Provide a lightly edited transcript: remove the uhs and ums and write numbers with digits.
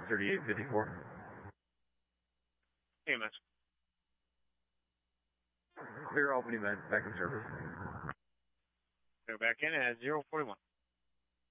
3854. AMS. Clear Albany, men. Back in service. Go back in at 041.